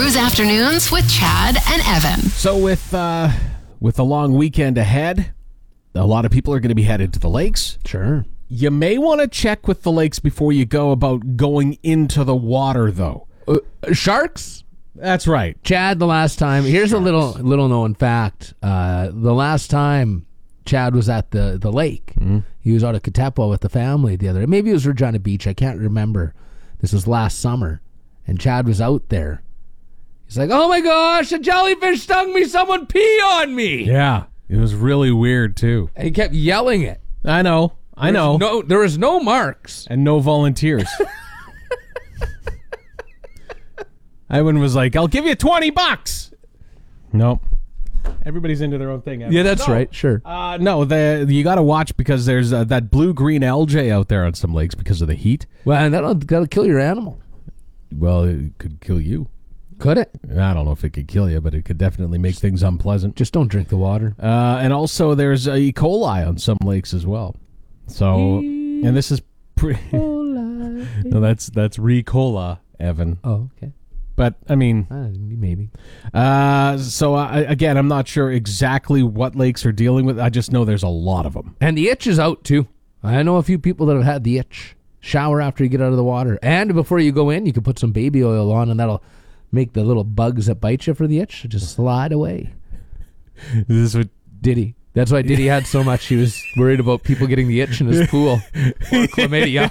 Cruise Afternoons with Chad and Evan. So with the long weekend ahead, a lot of people are going to be headed to the lakes. Sure. You may want to check with the lakes before you go about going into the water, though. Sharks? That's right. Chad, the last time, here's a little known fact. The last time Chad was at the lake, he was out at Katepa with the family the other day. Maybe it was Regina Beach. I can't remember. This was last summer. And Chad was out there. He's like, oh my gosh, a jellyfish stung me. Someone pee on me. Yeah. It was really weird, too. And he kept yelling it. I know. There was no marks. And no volunteers. Ivan was like, I'll give you $20. Nope. Everybody's into their own thing. Yeah, that's right. Sure. No, you got to watch because there's that blue-green algae out there on some lakes because of the heat. Well, and that'll kill your animal. Well, it could kill you. Could it? I don't know if it could kill you, but it could definitely make things unpleasant. Just don't drink the water. And also, there's E. coli on some lakes as well. So, and this is pretty. No, that's Ricola, Evan. Oh, okay. But I mean, maybe. So again, I'm not sure exactly what lakes are dealing with. I just know there's a lot of them. And the itch is out too. I know a few people that have had the itch. Shower after you get out of the water, and before you go in, you can put some baby oil on, and that'll make the little bugs that bite you for the itch just slide away. Is this what Diddy? That's why Diddy had so much. He was worried about people getting the itch in his pool or chlamydia.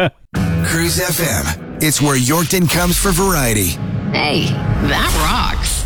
Cruise FM. It's where Yorkton comes for variety. Hey, that rocks.